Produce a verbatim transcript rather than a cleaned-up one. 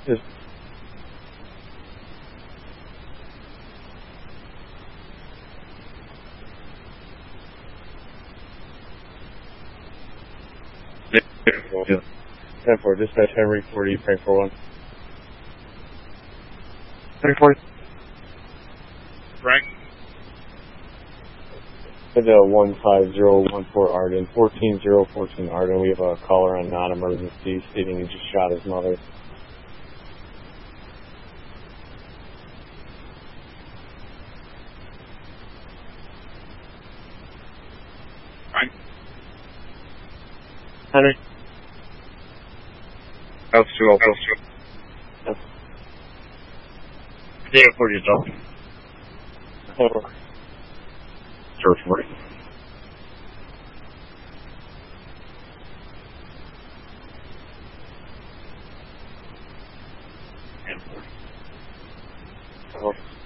Just ten four, dispatch Henry forty, Frank four one. Henry forty. Frank. Uh, one five zero one four Arden, fourteen zero fourteen Arden. We have a caller on non-emergency stating he just shot his mother. Frank. Henry. House two oh four. Yes. Data forty adult. ten four. George forty. ten four.